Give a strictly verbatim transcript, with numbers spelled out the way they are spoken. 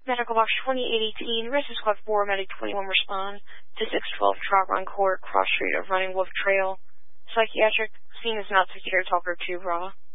Medical Box twenty-eight eighteen, Rescue Squad four, Medic twenty-one respond to six twelve Trot Run Court, cross street of Running Wolf Trail. Psychiatric, scene is not secure, Talker two, Raw.